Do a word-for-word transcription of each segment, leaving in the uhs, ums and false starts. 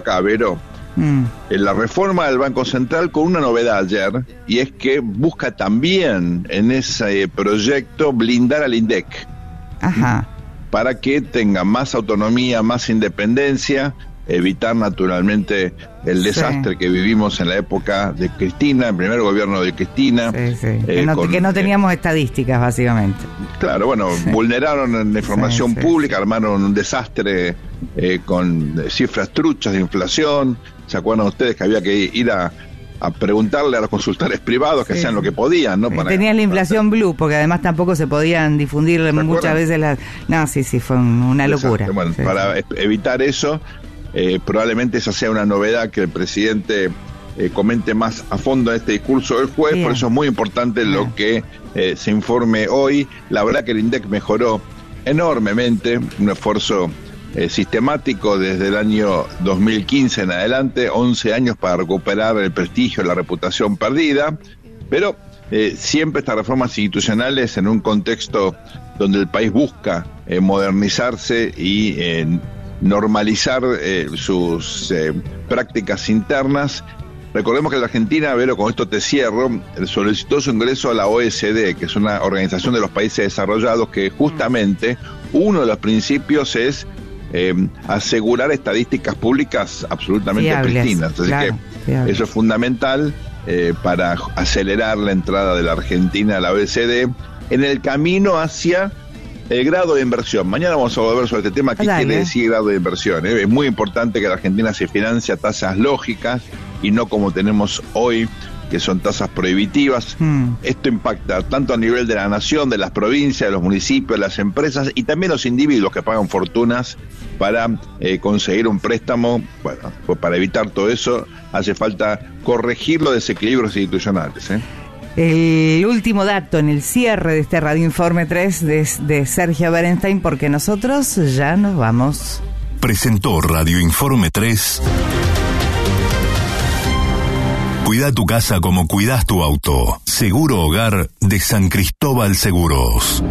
acá, Vero. Mm. En la reforma del Banco Central con una novedad ayer, y es que busca también en ese proyecto blindar al INDEC. Ajá. Para que tenga más autonomía, más independencia, evitar naturalmente el desastre sí. que vivimos en la época de Cristina, el primer gobierno de Cristina. Sí, sí. Eh, que, no, con, que no teníamos eh, estadísticas, básicamente. Claro, bueno, sí. vulneraron la información sí, pública, sí. armaron un desastre eh, con cifras truchas de inflación. ¿Se acuerdan ustedes que había que ir a, a preguntarle a los consultores privados que sí. hacían lo que podían, ¿no? Para, Tenían la inflación para... blue, porque además tampoco se podían difundir muchas veces las... No, sí, sí, fue una locura. Bueno, sí, para sí. evitar eso... Eh, probablemente esa sea una novedad que el presidente eh, comente más a fondo en este discurso del jueves. Bien. Por eso es muy importante Bien. lo que eh, se informe hoy. La verdad que el INDEC mejoró enormemente, un esfuerzo eh, sistemático desde el año dos mil quince en adelante, once años para recuperar el prestigio, la reputación perdida, pero eh, siempre estas reformas institucionales en un contexto donde el país busca eh, modernizarse y eh, normalizar eh, sus eh, prácticas internas. Recordemos que la Argentina, Vero, con esto te cierro, solicitó su ingreso a la O E C D, que es una organización de los países desarrollados, que justamente uno de los principios es eh, asegurar estadísticas públicas absolutamente fiables, pristinas. Así claro, que fiables. Eso es fundamental eh, para acelerar la entrada de la Argentina a la O E C D en el camino hacia el grado de inversión. Mañana vamos a volver sobre este tema. ¿Qué Dale. quiere decir grado de inversión? ¿Eh? Es muy importante que la Argentina se financie a tasas lógicas y no como tenemos hoy, que son tasas prohibitivas. Hmm. Esto impacta tanto a nivel de la nación, de las provincias, de los municipios, de las empresas y también los individuos que pagan fortunas para eh, conseguir un préstamo. Bueno, pues para evitar todo eso hace falta corregir los desequilibrios institucionales, ¿eh? El último dato en el cierre de este Radio Informe tres de, de Sergio Berenstein, porque nosotros ya nos vamos. Presentó Radio Informe tres. Cuida tu casa como cuidas tu auto. Seguro Hogar de San Cristóbal Seguros.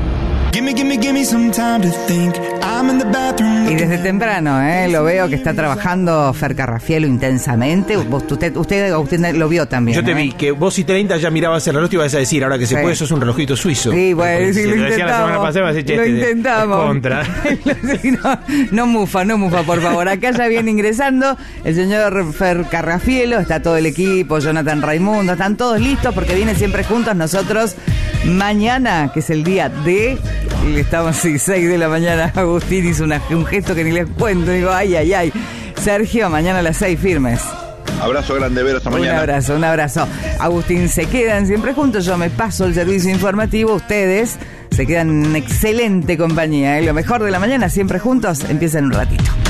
Y desde temprano, ¿eh? Lo veo que está trabajando Fer Carrafielo intensamente. Vos, usted, usted, usted lo vio también. Yo te ¿eh? vi que vos y treinta ya mirabas el reloj y ibas a decir, ahora que se sí. puede, eso es un relojito suizo. Sí, bueno, sí, si lo, lo intentamos, la semana pasada, decir, che, lo este, intentamos. Contra. no, no mufa, no mufa, por favor. Acá ya viene ingresando el señor Fer Carrafielo, está todo el equipo, Jonathan Raimundo, están todos listos porque vienen siempre juntos. Nosotros mañana, que es el día de... Estamos sí, seis de la mañana, Agustín hizo una, un gesto que ni les cuento, digo, ay, ay, ay. Sergio, mañana a las seis firmes. Abrazo grande, Vero, hasta mañana. Un abrazo, un abrazo. Agustín, se quedan siempre juntos, yo me paso el servicio informativo, ustedes se quedan en excelente compañía, ¿eh? Lo mejor de la mañana, siempre juntos, empieza en un ratito.